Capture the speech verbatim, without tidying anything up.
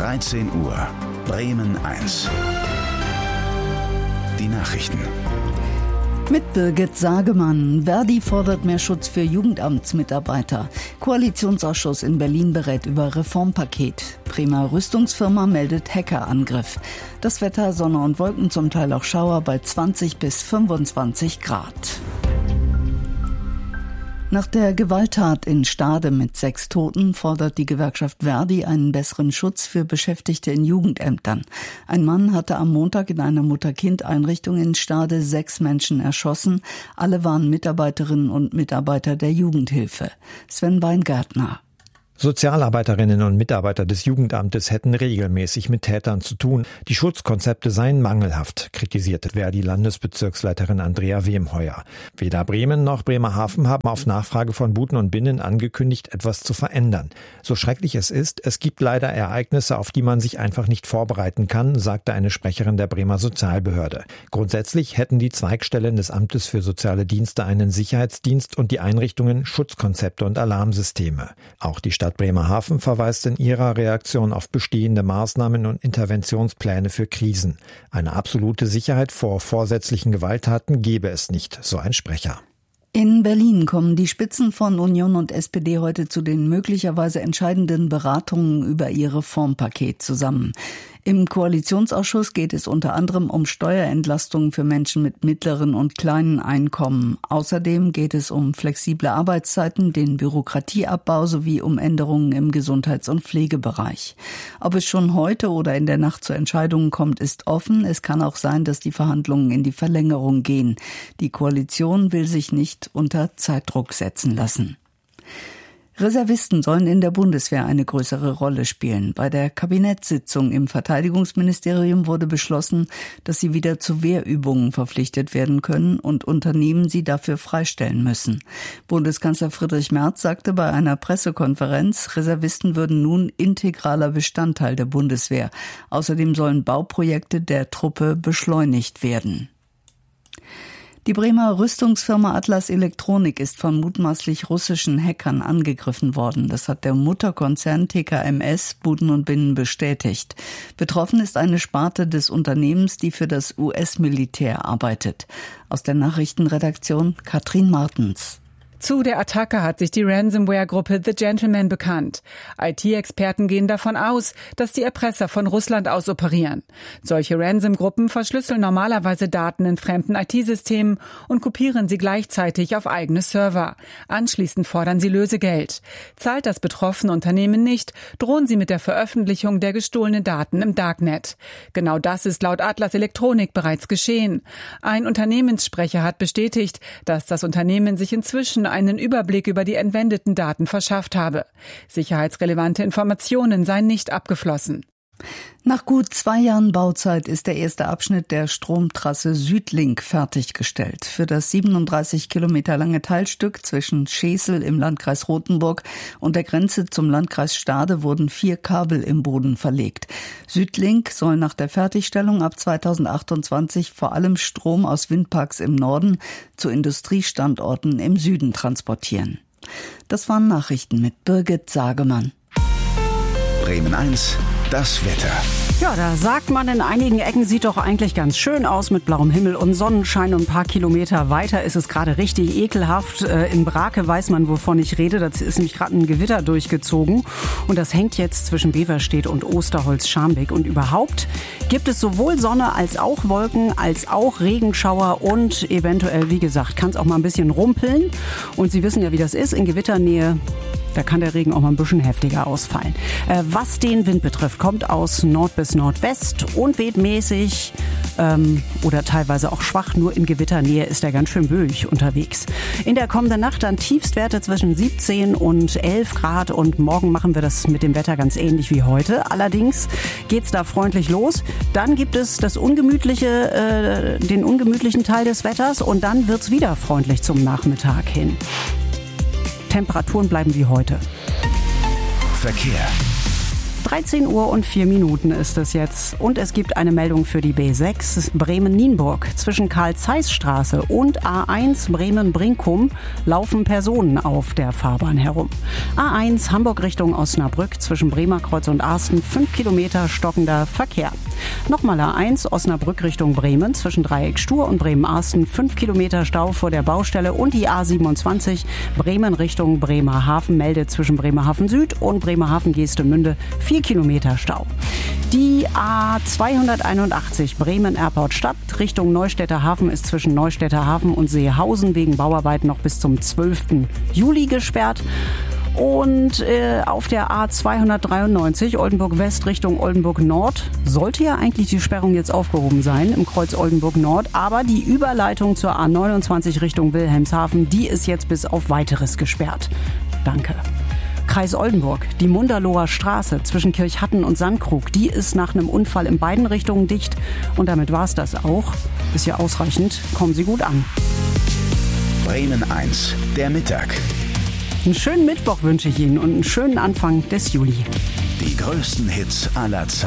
dreizehn Uhr, Bremen eins. Die Nachrichten. Mit Birgit Sagemann. Verdi fordert mehr Schutz für Jugendamtsmitarbeiter. Koalitionsausschuss in Berlin berät über Reformpaket. Bremer Rüstungsfirma meldet Hackerangriff. Das Wetter, Sonne und Wolken, zum Teil auch Schauer bei zwanzig bis fünfundzwanzig Grad. Nach der Gewalttat in Stade mit sechs Toten fordert die Gewerkschaft Verdi einen besseren Schutz für Beschäftigte in Jugendämtern. Ein Mann hatte am Montag in einer Mutter-Kind-Einrichtung in Stade sechs Menschen erschossen. Alle waren Mitarbeiterinnen und Mitarbeiter der Jugendhilfe. Sven Weingärtner. Sozialarbeiterinnen und Mitarbeiter des Jugendamtes hätten regelmäßig mit Tätern zu tun. Die Schutzkonzepte seien mangelhaft, kritisierte Verdi-Landesbezirksleiterin Andrea Wemheuer. Weder Bremen noch Bremerhaven haben auf Nachfrage von Buten und Binnen angekündigt, etwas zu verändern. So schrecklich es ist, es gibt leider Ereignisse, auf die man sich einfach nicht vorbereiten kann, sagte eine Sprecherin der Bremer Sozialbehörde. Grundsätzlich hätten die Zweigstellen des Amtes für soziale Dienste einen Sicherheitsdienst und die Einrichtungen Schutzkonzepte und Alarmsysteme. Auch die Stadt Bremerhaven verweist in ihrer Reaktion auf bestehende Maßnahmen und Interventionspläne für Krisen. Eine absolute Sicherheit vor vorsätzlichen Gewalttaten gebe es nicht, so ein Sprecher. In Berlin kommen die Spitzen von Union und S P D heute zu den möglicherweise entscheidenden Beratungen über ihr Reformpaket zusammen. Im Koalitionsausschuss geht es unter anderem um Steuerentlastungen für Menschen mit mittleren und kleinen Einkommen. Außerdem geht es um flexible Arbeitszeiten, den Bürokratieabbau sowie um Änderungen im Gesundheits- und Pflegebereich. Ob es schon heute oder in der Nacht zu Entscheidungen kommt, ist offen. Es kann auch sein, dass die Verhandlungen in die Verlängerung gehen. Die Koalition will sich nicht unter Zeitdruck setzen lassen. Reservisten sollen in der Bundeswehr eine größere Rolle spielen. Bei der Kabinettssitzung im Verteidigungsministerium wurde beschlossen, dass sie wieder zu Wehrübungen verpflichtet werden können und Unternehmen sie dafür freistellen müssen. Bundeskanzler Friedrich Merz sagte bei einer Pressekonferenz, Reservisten würden nun integraler Bestandteil der Bundeswehr. Außerdem sollen Bauprojekte der Truppe beschleunigt werden. Die Bremer Rüstungsfirma Atlas Elektronik ist von mutmaßlich russischen Hackern angegriffen worden. Das hat der Mutterkonzern T K M S Buten und Binnen bestätigt. Betroffen ist eine Sparte des Unternehmens, die für das U S-Militär arbeitet. Aus der Nachrichtenredaktion Katrin Martens. Zu der Attacke hat sich die Ransomware-Gruppe The Gentleman bekannt. I T-Experten gehen davon aus, dass die Erpresser von Russland aus operieren. Solche Ransom-Gruppen verschlüsseln normalerweise Daten in fremden I T-Systemen und kopieren sie gleichzeitig auf eigene Server. Anschließend fordern sie Lösegeld. Zahlt das betroffene Unternehmen nicht, drohen sie mit der Veröffentlichung der gestohlenen Daten im Darknet. Genau das ist laut Atlas Elektronik bereits geschehen. Ein Unternehmenssprecher hat bestätigt, dass das Unternehmen sich inzwischen einen Überblick über die entwendeten Daten verschafft habe. Sicherheitsrelevante Informationen seien nicht abgeflossen. Nach gut zwei Jahren Bauzeit ist der erste Abschnitt der Stromtrasse Südlink fertiggestellt. Für das siebenunddreißig Kilometer lange Teilstück zwischen Schesel im Landkreis Rothenburg und der Grenze zum Landkreis Stade wurden vier Kabel im Boden verlegt. Südlink soll nach der Fertigstellung ab zweitausendachtundzwanzig vor allem Strom aus Windparks im Norden zu Industriestandorten im Süden transportieren. Das waren Nachrichten mit Birgit Sagemann. Bremen eins. Das Wetter. Ja, da sagt man in einigen Ecken, sieht doch eigentlich ganz schön aus mit blauem Himmel und Sonnenschein. Und ein paar Kilometer weiter ist es gerade richtig ekelhaft. In Brake weiß man, wovon ich rede. Da ist nämlich gerade ein Gewitter durchgezogen. Und das hängt jetzt zwischen Beverstedt und Osterholz-Scharmbeck. Und überhaupt gibt es sowohl Sonne als auch Wolken, als auch Regenschauer und eventuell, wie gesagt, kann es auch mal ein bisschen rumpeln. Und Sie wissen ja, wie das ist in Gewitternähe. Da kann der Regen auch mal ein bisschen heftiger ausfallen. Äh, was den Wind betrifft, kommt aus Nord bis Nordwest und weht mäßig ähm, oder teilweise auch schwach. Nur in Gewitternähe ist er ganz schön böig unterwegs. In der kommenden Nacht dann Tiefstwerte zwischen siebzehn und elf Grad. Und morgen machen wir das mit dem Wetter ganz ähnlich wie heute. Allerdings geht's da freundlich los. Dann gibt es das ungemütliche, äh, den ungemütlichen Teil des Wetters. Und dann wird's wieder freundlich zum Nachmittag hin. Temperaturen bleiben wie heute. Verkehr. dreizehn Uhr und vier Minuten ist es jetzt. Und es gibt eine Meldung für die B sechs Bremen-Nienburg. Zwischen Karl-Zeiss-Straße und A eins Bremen-Brinkum laufen Personen auf der Fahrbahn herum. A eins Hamburg Richtung Osnabrück zwischen Bremerkreuz und Arsten. fünf Kilometer stockender Verkehr. Nochmal A eins Osnabrück Richtung Bremen zwischen Dreieck Stur und Bremen-Arsten. fünf Kilometer Stau vor der Baustelle. Und die A siebenundzwanzig Bremen Richtung Bremerhaven meldet zwischen Bremerhaven Süd und Bremerhaven-Geestemünde vier Kilometer Stau. Die A zweihunderteinundachtzig Bremen-Airport Stadt Richtung Neustädter Hafen ist zwischen Neustädter Hafen und Seehausen wegen Bauarbeiten noch bis zum zwölften Juli gesperrt. Und äh, auf der A zweihundertdreiundneunzig Oldenburg West Richtung Oldenburg Nord sollte ja eigentlich die Sperrung jetzt aufgehoben sein im Kreuz Oldenburg Nord. Aber die Überleitung zur A neunundzwanzig Richtung Wilhelmshaven, die ist jetzt bis auf Weiteres gesperrt. Danke. Kreis Oldenburg, die Munderloher Straße zwischen Kirchhatten und Sandkrug, die ist nach einem Unfall in beiden Richtungen dicht. Und damit war's das auch. Ist ja ausreichend. Kommen Sie gut an. Bremen eins, der Mittag. Einen schönen Mittwoch wünsche ich Ihnen und einen schönen Anfang des Juli. Die größten Hits aller Zeiten.